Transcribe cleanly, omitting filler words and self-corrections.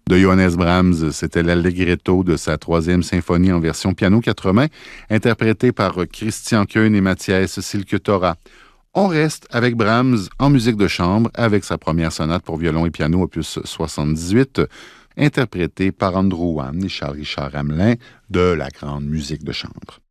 De Johannes Brahms, c'était l'allegretto de sa troisième symphonie en version piano quatre mains, interprétée par Christian Koen et Mathias Silke-Tora. On reste avec Brahms en musique de chambre avec sa première sonate pour violon et piano, opus 78, interprétée par Andrew Wann et Charles Richard Hamelin de la grande musique de chambre.